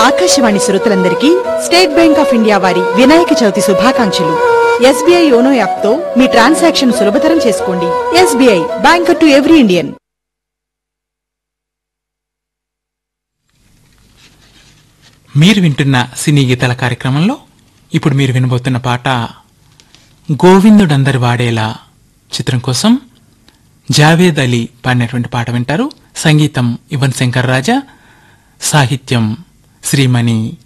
ఆకాశవాణి శ్రోతలందరికీ state bank of India వారి వినాయక చవితి శుభాకాంక్షలు. ఎస్బీఐ యోనో యాప్ తో మీ ట్రాన్సాక్షన్ సులభతరం చేసుకోండి. SBI, banker to every Indian. మీరు వింటున్న సినీ గీతాల కార్యక్రమంలో ఇప్పుడు మీరు వినబోతున్న పాట గోవిందుడందరి వాడేలా చిత్రం కోసం జావేద్ అలీ పాడినటువంటి పాట వింటారు. సంగీతం యువన్ శంకర్ రాజా, సాహిత్యం శ్రీమణి